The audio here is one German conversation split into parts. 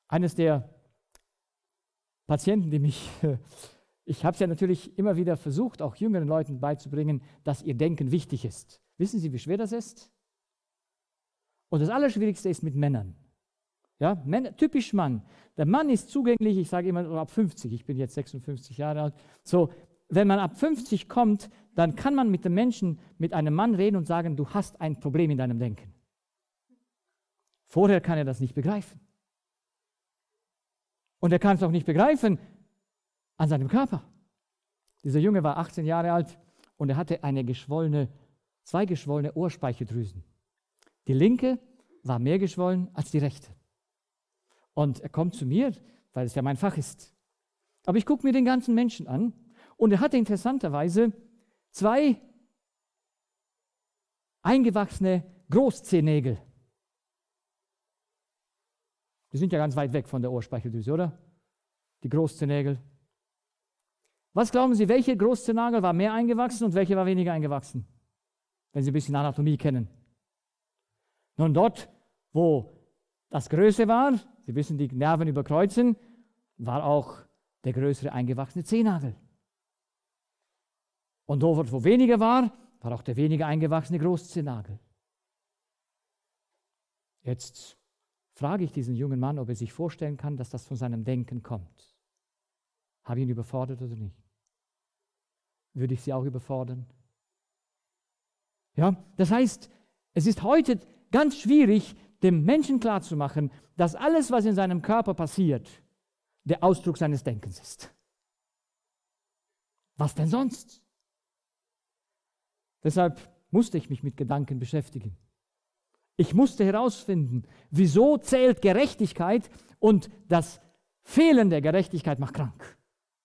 Eines der Patienten, ich habe es ja natürlich immer wieder versucht, auch jüngeren Leuten beizubringen, dass ihr Denken wichtig ist. Wissen Sie, wie schwer das ist? Und das Allerschwierigste ist mit Männern. Ja, typisch Mann. Der Mann ist zugänglich, ich sage immer ab 50, ich bin jetzt 56 Jahre alt. So, wenn man ab 50 kommt, dann kann man mit dem Menschen, mit einem Mann reden und sagen, du hast ein Problem in deinem Denken. Vorher kann er das nicht begreifen. Und er kann es auch nicht begreifen an seinem Körper. Dieser Junge war 18 Jahre alt und er hatte zwei geschwollene Ohrspeicheldrüsen. Die linke war mehr geschwollen als die rechte. Und er kommt zu mir, weil es ja mein Fach ist. Aber ich gucke mir den ganzen Menschen an und er hatte interessanterweise 2 eingewachsene Großzehennägel. Die sind ja ganz weit weg von der Ohrspeicheldrüse, oder? Die Großzehennägel. Was glauben Sie, welche Großzehennagel war mehr eingewachsen und welche war weniger eingewachsen? Wenn Sie ein bisschen Anatomie kennen. Nun, dort, wo das Größte war, Sie wissen, die Nerven überkreuzen, war auch der größere eingewachsene Zehennagel. Und dort, wo weniger war auch der weniger eingewachsene Großzehennagel. Jetzt frage ich diesen jungen Mann, ob er sich vorstellen kann, dass das von seinem Denken kommt. Habe ich ihn überfordert oder nicht? Würde ich Sie auch überfordern? Ja, das heißt, es ist heute ganz schwierig, dem Menschen klarzumachen, dass alles, was in seinem Körper passiert, der Ausdruck seines Denkens ist. Was denn sonst? Deshalb musste ich mich mit Gedanken beschäftigen. Ich musste herausfinden, wieso zählt Gerechtigkeit und das Fehlen der Gerechtigkeit macht krank.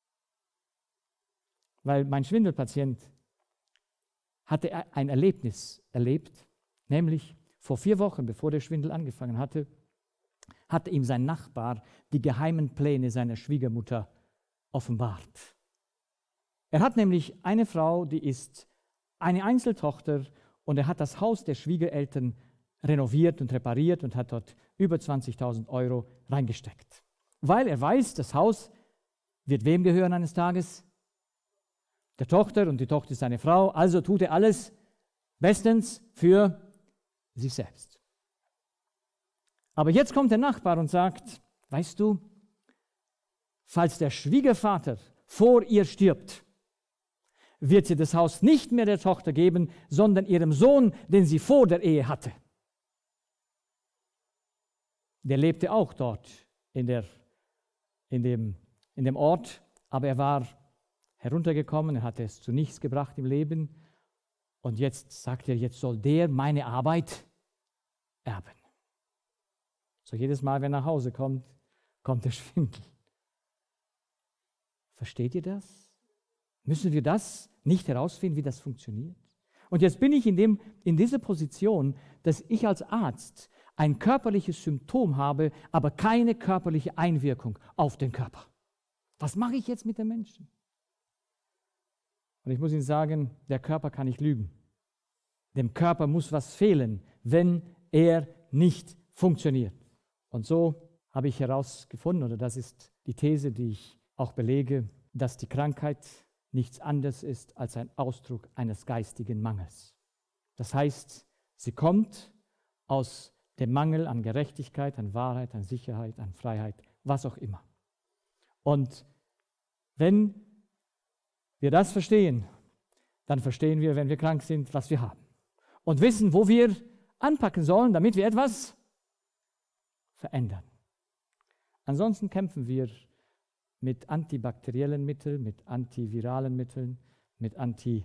Weil mein Schwindelpatient hatte ein Erlebnis erlebt, nämlich vor 4 Wochen, bevor der Schwindel angefangen hatte ihm sein Nachbar die geheimen Pläne seiner Schwiegermutter offenbart. Er hat nämlich eine Frau, die ist eine Einzeltochter und er hat das Haus der Schwiegereltern renoviert und repariert und hat dort über 20.000 € reingesteckt. Weil er weiß, das Haus wird wem gehören eines Tages? Der Tochter, und die Tochter ist seine Frau, also tut er alles bestens für sich selbst. Aber jetzt kommt der Nachbar und sagt, weißt du, falls der Schwiegervater vor ihr stirbt, wird sie das Haus nicht mehr der Tochter geben, sondern ihrem Sohn, den sie vor der Ehe hatte. Der lebte auch dort in dem Ort, aber er war heruntergekommen, er hatte es zu nichts gebracht im Leben und jetzt sagt er, jetzt soll der meine Arbeit erben. So jedes Mal, wenn er nach Hause kommt, kommt der Schwindel. Versteht ihr das? Müssen wir das nicht herausfinden, wie das funktioniert? Und jetzt bin ich in dieser Position, dass ich als Arzt ein körperliches Symptom habe, aber keine körperliche Einwirkung auf den Körper. Was mache ich jetzt mit den Menschen? Und ich muss Ihnen sagen, der Körper kann nicht lügen. Dem Körper muss was fehlen, wenn er nicht funktioniert. Und so habe ich herausgefunden, oder das ist die These, die ich auch belege, dass die Krankheit nichts anderes ist als ein Ausdruck eines geistigen Mangels. Das heißt, sie kommt aus dem Mangel an Gerechtigkeit, an Wahrheit, an Sicherheit, an Freiheit, was auch immer. Und wenn wir das verstehen, dann verstehen wir, wenn wir krank sind, was wir haben. Und wissen, wo wir anpacken sollen, damit wir etwas verändern. Ansonsten kämpfen wir mit antibakteriellen Mitteln, mit antiviralen Mitteln, mit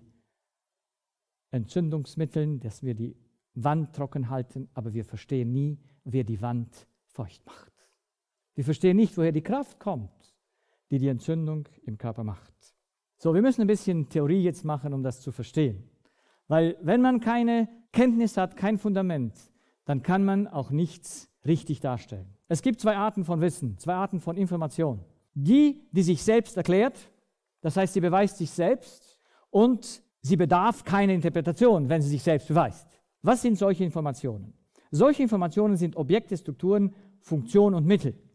Anti-Entzündungsmitteln, dass wir die Wand trocken halten, aber wir verstehen nie, wer die Wand feucht macht. Wir verstehen nicht, woher die Kraft kommt, die die Entzündung im Körper macht. So, wir müssen ein bisschen Theorie jetzt machen, um das zu verstehen. Weil wenn man keine Kenntnis hat, kein Fundament, dann kann man auch nichts richtig darstellen. Es gibt 2 Arten von Wissen, 2 Arten von Information. Die sich selbst erklärt, das heißt, sie beweist sich selbst und sie bedarf keiner Interpretation, wenn sie sich selbst beweist. Was sind solche Informationen? Solche Informationen sind Objekte, Strukturen, Funktionen und Mittel.